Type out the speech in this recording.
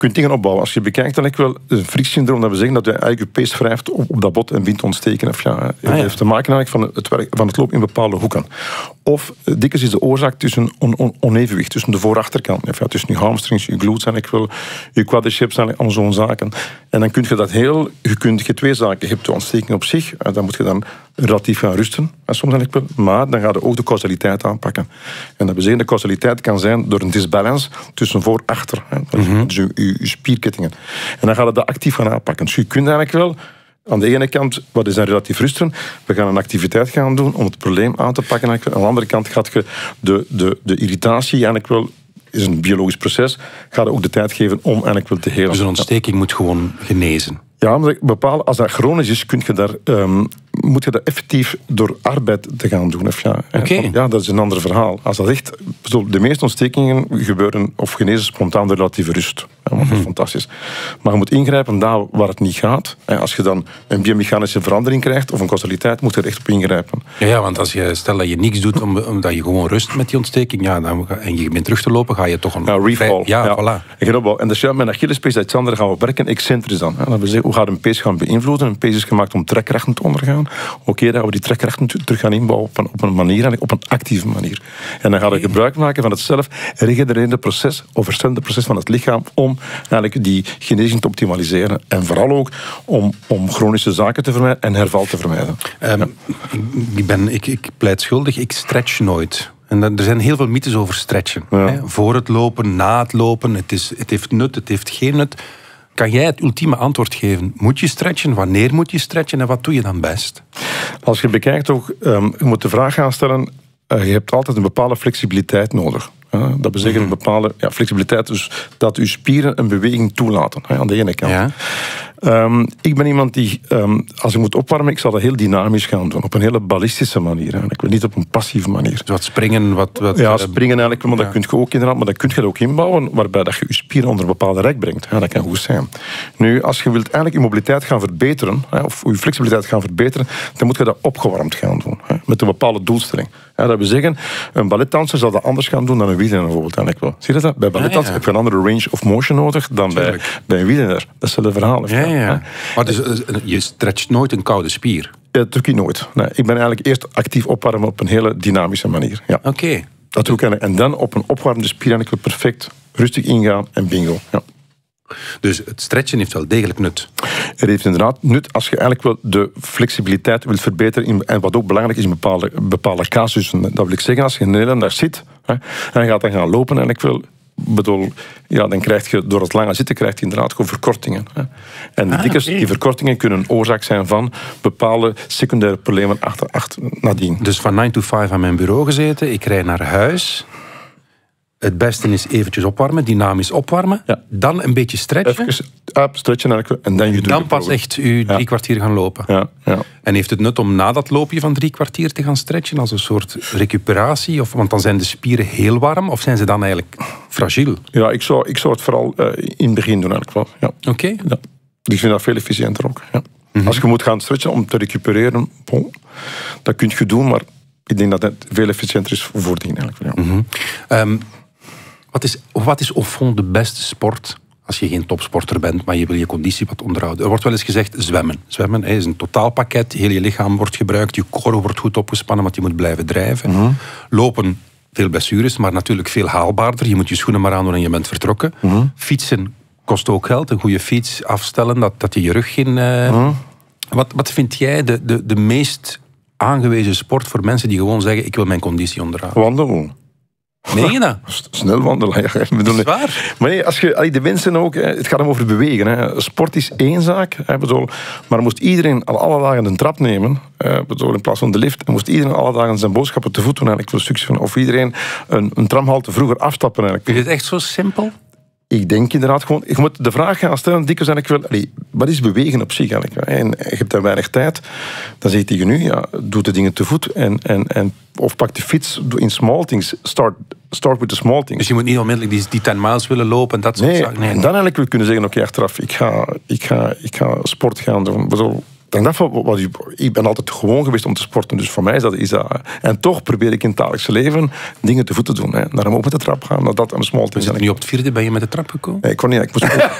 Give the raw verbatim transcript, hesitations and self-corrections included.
kunt dingen opbouwen. Als je bekijkt, dan heb ik wel een frictiesyndroom, dat we zeggen dat je eigenlijk je pees wrijft op, op dat bot en begint te ontsteken. Of ja, het ah, ja. heeft te maken eigenlijk van het, werk, van het lopen in bepaalde hoeken. Of dikwijls is de oorzaak tussen on, on, onevenwicht, tussen de voor- en achterkant. Of ja, tussen je hamstrings, je glutes en ik wil, je quadriceps en al zo'n zaken. En dan kun je dat heel, je kunt je twee zaken. Je hebt de ontsteking op zich, en dan moet je dan relatief gaan rusten. En soms dan ik wel, maar dan ga je ook de causaliteit aanpakken. En dat betekent, de causaliteit kan zijn door een disbalans tussen voor en achter. Mm-hmm. Dus je, je, je spierkettingen. En dan ga je dat actief gaan aanpakken. Dus je kunt eigenlijk wel aan de ene kant, wat is dan relatief rusten, we gaan een activiteit gaan doen om het probleem aan te pakken. Aan de andere kant gaat je de, de, de irritatie eigenlijk wel, is een biologisch proces, gaat je ook de tijd geven om eigenlijk wel te helen. Dus een ontsteking moet gewoon genezen. Ja, maar bepalen, als dat chronisch is, kun je daar, um, moet je dat effectief door arbeid te gaan doen. Of ja, okay. ja, dat is een ander verhaal. Als dat echt, de meeste ontstekingen gebeuren of genezen spontaan door relatieve rust. Ja, dat is mm-hmm. fantastisch. Maar je moet ingrijpen daar waar het niet gaat. Als je dan een biomechanische verandering krijgt of een causaliteit, moet je er echt op ingrijpen. Ja, ja, want als je, stel dat je niks doet omdat je gewoon rust met die ontsteking, ja, dan, en je begint terug te lopen, ga je toch een... Ja, refall. Ja, ja. Voilà. En, en dus ja, met Achillespees, dat iets anders gaan we werken, excentrisch dan. Ja, dat we zeggen, hoe gaat een pees gaan beïnvloeden? Een pees is gemaakt om trekkrachten te ondergaan. Oké, okay, dat we die trekkrachten terug gaan inbouwen op een, op een manier, op een actieve manier. En dan gaan we gebruik maken van het zelf regenererende proces, of herstellende proces van het lichaam, om eigenlijk die genezing te optimaliseren. En vooral ook om, om chronische zaken te vermijden en herval te vermijden. Um, ja. ik, ben, ik, ik pleit schuldig, ik stretch nooit. En er zijn heel veel mythes over stretchen. Ja. Hè? Voor het lopen, na het lopen, het, is, het heeft nut, het heeft geen nut. Kan jij het ultieme antwoord geven? Moet je stretchen? Wanneer moet je stretchen? En wat doe je dan best? Als je bekijkt ook, um, je moet de vraag gaan stellen, uh, je hebt altijd een bepaalde flexibiliteit nodig. Uh, dat betekent mm-hmm. een bepaalde ja, flexibiliteit, dus dat je spieren een beweging toelaten, hè, aan de ene kant. Ja. Um, ik ben iemand die, um, als ik moet opwarmen, ik zal dat heel dynamisch gaan doen. Op een hele ballistische manier. Eigenlijk. Niet op een passieve manier. Dus wat springen, wat... wat ja, springen eigenlijk, maar ja. dat kun je ook inderdaad, maar dat kun je ook inbouwen, waarbij dat je je spieren onder een bepaalde rek brengt. Ja, dat kan goed zijn. Nu, als je wilt eigenlijk je mobiliteit gaan verbeteren, hè, of je flexibiliteit gaan verbeteren, dan moet je dat opgewarmd gaan doen. Hè, met een bepaalde doelstelling. Ja, dat wil zeggen, een balletdanser zal dat anders gaan doen dan een wielrenner bijvoorbeeld. Eigenlijk wel. Zie je dat? Bij balletdansen ja, ja. heb je een andere range of motion nodig dan bij, bij een wielrenner. Dat is het verhaal. Ja, ja. Ja. Maar dus, je stretcht nooit een koude spier? Ja, dat doe ik nooit. Nee, ik ben eigenlijk eerst actief opwarmen op een hele dynamische manier. Ja. Oké. Okay. Dat doe ik eigenlijk. En dan op een opwarmde spier eigenlijk perfect rustig ingaan en bingo. Ja. Dus het stretchen heeft wel degelijk nut? Het heeft inderdaad nut als je eigenlijk wel de flexibiliteit wilt verbeteren. In, en wat ook belangrijk is in bepaalde, bepaalde casussen. Dat wil ik zeggen, als je in Nederland daar zit hè, en je gaat dan gaan lopen en ik wil... bedoel, ja, dan krijg je door het lange zitten krijg je inderdaad gewoon verkortingen. Hè. En die, ah, dikke, okay. die verkortingen kunnen oorzaak zijn van bepaalde secundaire problemen achter, achter nadien. Dus van nine to five aan mijn bureau gezeten, ik rijd naar huis. Het beste is eventjes opwarmen, dynamisch opwarmen. Ja. Dan een beetje stretchen. Even up, stretchen en dan je Dan pas echt u drie ja. kwartier gaan lopen. Ja. Ja. En heeft het nut om na dat loopje van drie kwartier te gaan stretchen als een soort recuperatie? Of, want dan zijn de spieren heel warm of zijn ze dan eigenlijk fragiel? Ja, ik zou, ik zou het vooral uh, in het begin doen eigenlijk wel. Ja. Oké. Okay. Ja. Ik vind dat veel efficiënter ook. Ja. Mm-hmm. Als je moet gaan stretchen om te recupereren, bon, dat kun je doen, maar ik denk dat het veel efficiënter is voordien eigenlijk. Ja. Mm-hmm. Um, Wat is, wat is au fond de beste sport als je geen topsporter bent, maar je wil je conditie wat onderhouden? Er wordt wel eens gezegd zwemmen. Zwemmen is een totaalpakket. Heel je lichaam wordt gebruikt. Je core wordt goed opgespannen, want je moet blijven drijven. Mm-hmm. Lopen, veel blessures, maar natuurlijk veel haalbaarder. Je moet je schoenen maar aandoen en je bent vertrokken. Mm-hmm. Fietsen kost ook geld. Een goede fiets afstellen, dat, dat je je rug geen... Uh... Mm-hmm. Wat, wat vind jij de, de, de meest aangewezen sport voor mensen die gewoon zeggen, ik wil mijn conditie onderhouden? Wandelen. Meen je dat? Snel wandelen. Ja, dat is waar. Maar nee, als je, de mensen ook, het gaat om over bewegen. Hè. Sport is één zaak, hè, bedoel, maar moest iedereen al alle dagen een trap nemen, hè, bedoel, in plaats van de lift, en moest iedereen alle dagen zijn boodschappen te voet doen, eigenlijk, voor een stukje van, of iedereen een, een tramhalte vroeger afstappen. Eigenlijk. Is het echt zo simpel? Ik denk inderdaad gewoon, je moet de vraag gaan stellen, dikwijls eigenlijk wel, allee, wat is bewegen op zich eigenlijk? En je hebt daar weinig tijd, dan zeg je tegen u, ja, doe de dingen te voet en, en, en, of pak de fiets in small things, start, start with the small things. Dus je moet niet onmiddellijk die, die tien miles willen lopen en dat soort nee, zaken? Nee, en dan eigenlijk kunnen zeggen, oké, okay, achteraf, ik ga, ik, ga, ik ga sport gaan doen. denk dat van, wat, ik ben altijd gewoon geweest om te sporten, dus voor mij is dat... Is dat en toch probeer ik in het dagelijkse leven dingen te voet te doen. Hè. Naar hem op met de trap gaan, naar dat aan de small We zitten nu op het vierde, ben je met de trap gekomen? Nee, ik kon niet, ik moest